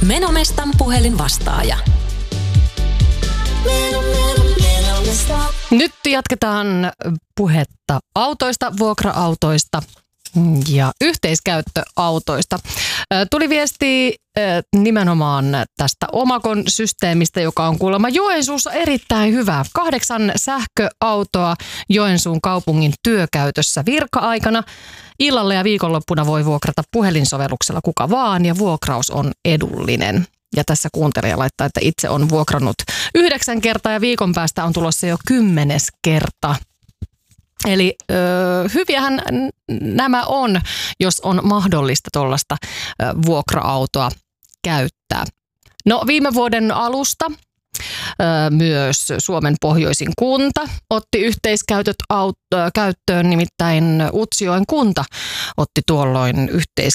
Menomestan puhelinvastaaja. Nyt jatketaan puhetta autoista, vuokra-autoista ja yhteiskäyttöautoista. Tuli viesti nimenomaan tästä Omakon systeemistä, joka on kuulemma Joensuussa erittäin hyvä. 8 sähköautoa Joensuun kaupungin työkäytössä virka-aikana. Illalla ja viikonloppuna voi vuokrata puhelinsovelluksella kuka vaan ja vuokraus on edullinen. Ja tässä kuuntelija laittaa, että itse on vuokrannut 9 kertaa ja viikon päästä on tulossa jo 10. kerta. Eli hyviähän nämä on, jos on mahdollista tuollaista vuokra-autoa käyttää. No viime vuoden alusta myös Suomen pohjoisin kunta otti yhteiskäytöt käyttöön, nimittäin Utsjoen kunta otti tuolloin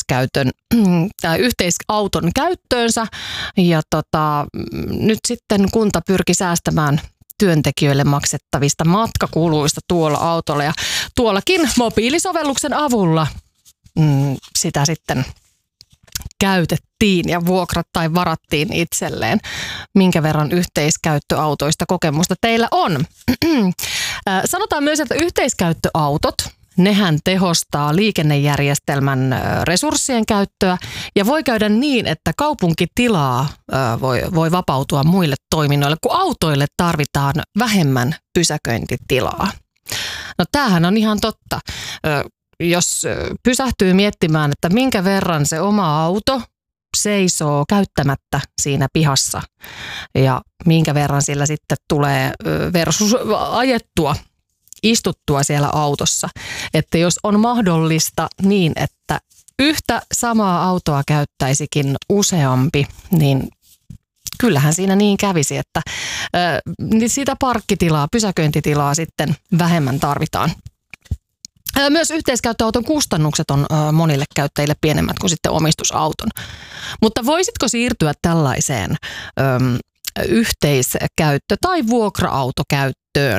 yhteisauton käyttöönsä ja nyt sitten kunta pyrki säästämään työntekijöille maksettavista matkakuluista tuolla autolla ja tuollakin mobiilisovelluksen avulla sitä sitten käytettiin ja varattiin itselleen. Minkä verran yhteiskäyttöautoista kokemusta teillä on? Sanotaan myös, että yhteiskäyttöautot, nehän tehostaa liikennejärjestelmän resurssien käyttöä ja voi käydä niin, että kaupunkitilaa voi vapautua muille toiminnoille, kun autoille tarvitaan vähemmän pysäköintitilaa. No tämähän on ihan totta. Jos pysähtyy miettimään, että minkä verran se oma auto seisoo käyttämättä siinä pihassa ja minkä verran sillä sitten tulee versus ajettua, istuttua siellä autossa. Että jos on mahdollista niin, että yhtä samaa autoa käyttäisikin useampi, niin kyllähän siinä niin kävisi, että sitä parkkitilaa, pysäköintitilaa sitten vähemmän tarvitaan. Myös yhteiskäyttöauton kustannukset on monille käyttäjille pienemmät kuin sitten omistusauton. Mutta voisitko siirtyä tällaiseen yhteiskäyttö- tai vuokra-autokäyttöön?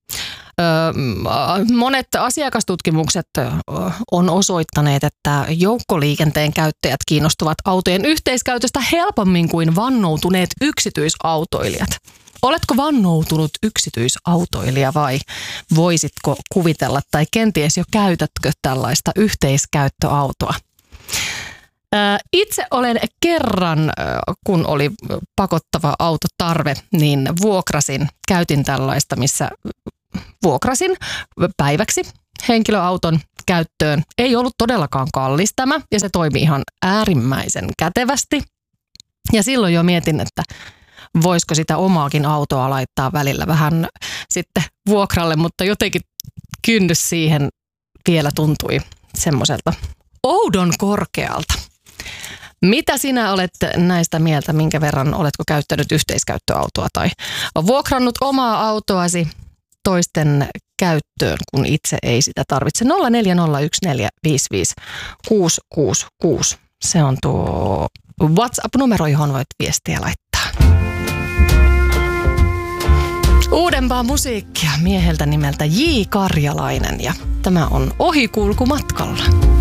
Monet asiakastutkimukset on osoittaneet, että joukkoliikenteen käyttäjät kiinnostuvat autojen yhteiskäytöstä helpommin kuin vannoutuneet yksityisautoilijat. Oletko vannoutunut yksityisautoilija vai voisitko kuvitella tai kenties jo käytätkö tällaista yhteiskäyttöautoa? Itse olen kerran, kun oli pakottava autotarve, niin käytin tällaista, missä vuokrasin päiväksi henkilöauton käyttöön. Ei ollut todellakaan kallis tämä ja se toimi ihan äärimmäisen kätevästi. Ja silloin jo mietin, että voisiko sitä omaakin autoa laittaa välillä vähän sitten vuokralle, mutta jotenkin kynnys siihen vielä tuntui semmoiselta oudon korkealta. Mitä sinä olet näistä mieltä, minkä verran oletko käyttänyt yhteiskäyttöautoa tai vuokrannut omaa autoasi toisten käyttöön, kun itse ei sitä tarvitse? 0401455666. Se on tuo WhatsApp-numero, johon voit viestiä laittaa. Uudempaa musiikkia mieheltä nimeltä J. Karjalainen ja tämä on Ohikulkumatkalla.